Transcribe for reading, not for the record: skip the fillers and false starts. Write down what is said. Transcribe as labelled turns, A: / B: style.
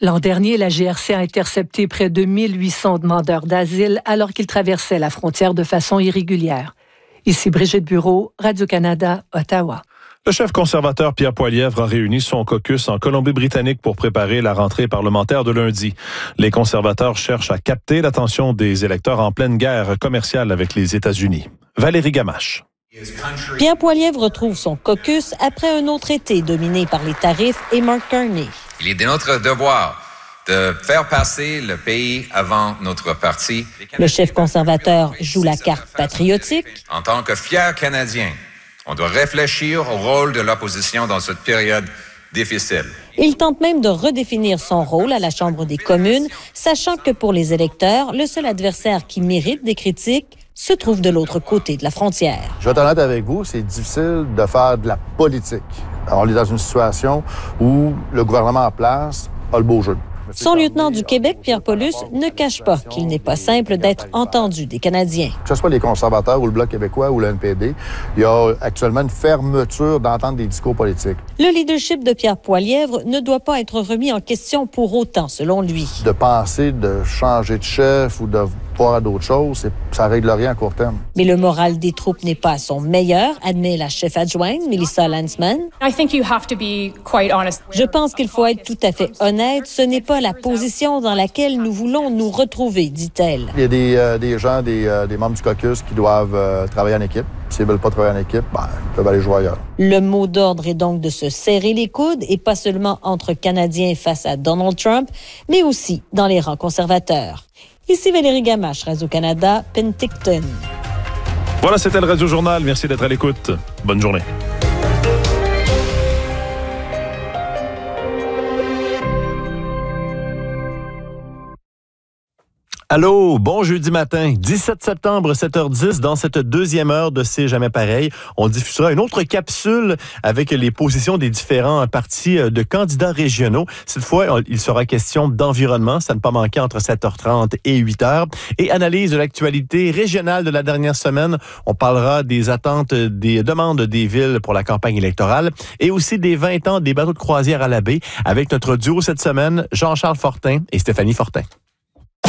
A: L'an dernier, la GRC a intercepté près de 1800 demandeurs d'asile alors qu'ils traversaient la frontière de façon irrégulière. Ici Brigitte Bureau, Radio-Canada, Ottawa.
B: Le chef conservateur Pierre Poilievre a réuni son caucus en Colombie-Britannique pour préparer la rentrée parlementaire de lundi. Les conservateurs cherchent à capter l'attention des électeurs en pleine guerre commerciale avec les États-Unis. Valérie Gamache.
C: Pierre Poilievre retrouve son caucus après un autre été dominé par les tarifs et Mark Carney.
D: Il est de notre devoir de faire passer le pays avant notre parti.
C: Le chef conservateur joue la carte patriotique.
D: En tant que fiers Canadiens, on doit réfléchir au rôle de l'opposition dans cette période difficile.
C: Il tente même de redéfinir son rôle à la Chambre des communes, sachant que pour les électeurs, le seul adversaire qui mérite des critiques se trouve de l'autre côté de la frontière.
E: Je vais être honnête avec vous, c'est difficile de faire de la politique. Alors, on est dans une situation où le gouvernement en place a le beau jeu.
C: Son lieutenant du Québec, Pierre Paulus, ne cache pas qu'il n'est pas simple d'être entendu des Canadiens.
E: Que ce soit les conservateurs ou le Bloc québécois ou le NPD, il y a actuellement une fermeture d'entendre des discours politiques.
C: Le leadership de Pierre Poilievre ne doit pas être remis en question pour autant, selon lui.
E: De penser de changer de chef ou de voir à d'autres choses, ça ne règle rien à court terme.
C: Mais le moral des troupes n'est pas à son meilleur, admet la chef adjointe, Melissa Landsman. Je pense qu'il faut être tout à fait honnête. Ce n'est pas la position dans laquelle nous voulons nous retrouver, dit-elle.
E: Il y a des gens, des membres du caucus qui doivent travailler en équipe. S'ils ne veulent pas travailler en équipe, ils peuvent aller jouer ailleurs.
C: Le mot d'ordre est donc de se serrer les coudes, et pas seulement entre Canadiens face à Donald Trump, mais aussi dans les rangs conservateurs. Ici Valérie Gamache, Radio-Canada, Penticton.
B: Voilà, c'était le Radio Journal. Merci d'être à l'écoute. Bonne journée. Allô, bon jeudi matin, 17 septembre, 7h10, dans cette deuxième heure de C'est jamais pareil, on diffusera une autre capsule avec les positions des différents partis de candidats régionaux. Cette fois, il sera question d'environnement, ça ne pas manquer entre 7h30 et 8h, et analyse de l'actualité régionale de la dernière semaine. On parlera des attentes, des demandes des villes pour la campagne électorale, et aussi des 20 ans des bateaux de croisière à la baie, avec notre duo cette semaine, Jean-Charles Fortin et Stéphanie Fortin.